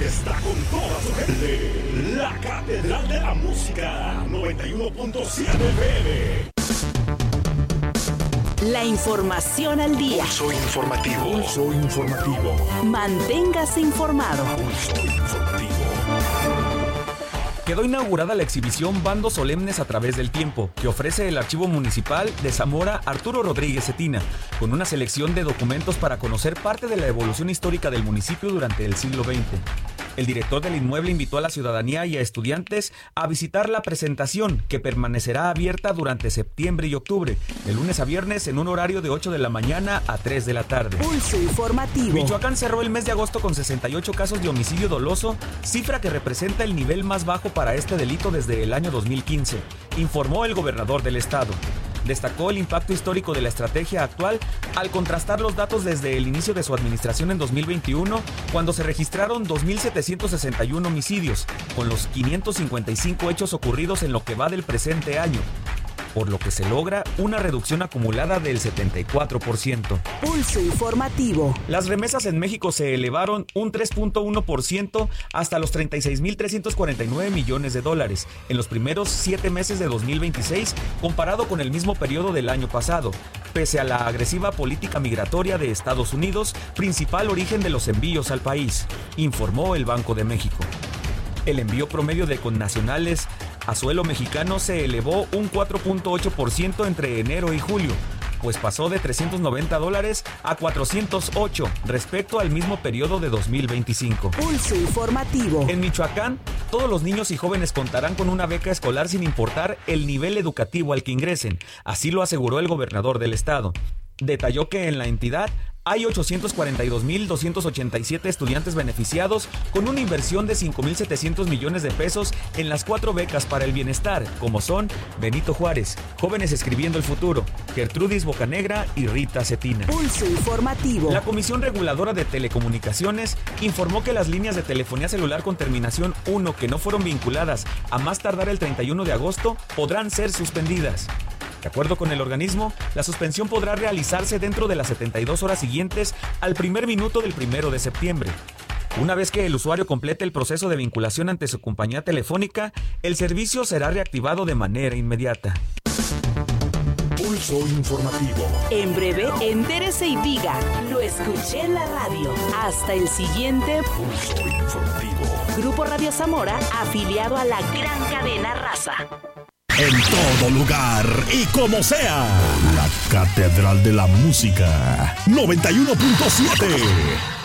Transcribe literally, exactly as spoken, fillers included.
está con toda su gente. La Catedral de la Música, noventa y uno punto siete F M. La información al día. Pulso informativo. Pulso informativo. Manténgase informado. Pulso informativo. Quedó inaugurada la exhibición Bandos Solemnes a través del tiempo, que ofrece el Archivo Municipal de Zamora Arturo Rodríguez Cetina, con una selección de documentos para conocer parte de la evolución histórica del municipio durante el siglo veinte. El director del inmueble invitó a la ciudadanía y a estudiantes a visitar la presentación, que permanecerá abierta durante septiembre y octubre, de lunes a viernes en un horario de ocho de la mañana a tres de la tarde. Pulso informativo. Michoacán cerró el mes de agosto con sesenta y ocho casos de homicidio doloso, cifra que representa el nivel más bajo para este delito desde el año dos mil quince, informó el gobernador del estado. Destacó el impacto histórico de la estrategia actual al contrastar los datos desde el inicio de su administración en dos mil veintiuno, cuando se registraron dos mil setecientos sesenta y uno homicidios, con los quinientos cincuenta y cinco hechos ocurridos en lo que va del presente año, por lo que se logra una reducción acumulada del setenta y cuatro por ciento. Pulso informativo. Las remesas en México se elevaron un tres punto uno por ciento hasta los treinta y seis mil trescientos cuarenta y nueve millones de dólares en los primeros siete meses de dos mil veintiséis, comparado con el mismo periodo del año pasado, pese a la agresiva política migratoria de Estados Unidos, principal origen de los envíos al país, informó el Banco de México. El envío promedio de connacionales a suelo mexicano se elevó un cuatro punto ocho por ciento entre enero y julio, pues pasó de trescientos noventa dólares a cuatrocientos ocho respecto al mismo periodo de dos mil veinticinco. Pulso informativo. En Michoacán, todos los niños y jóvenes contarán con una beca escolar sin importar el nivel educativo al que ingresen, así lo aseguró el gobernador del estado. Detalló que en la entidad hay ochocientos cuarenta y dos mil doscientos ochenta y siete estudiantes beneficiados con una inversión de cinco mil setecientos millones de pesos en las cuatro becas para el bienestar, como son Benito Juárez, Jóvenes Escribiendo el Futuro, Gertrudis Bocanegra y Rita Cetina. Pulso informativo. La Comisión Reguladora de Telecomunicaciones informó que las líneas de telefonía celular con terminación uno que no fueron vinculadas a más tardar el treinta y uno de agosto podrán ser suspendidas. De acuerdo con el organismo, la suspensión podrá realizarse dentro de las setenta y dos horas siguientes al primer minuto del primero de septiembre. Una vez que el usuario complete el proceso de vinculación ante su compañía telefónica, el servicio será reactivado de manera inmediata. Pulso informativo. En breve, entérese y diga, lo escuché en la radio. Hasta el siguiente Pulso informativo. Grupo Radio Zamora, afiliado a la gran cadena Raza. En todo lugar y como sea. La Catedral de la Música, noventa y uno punto siete.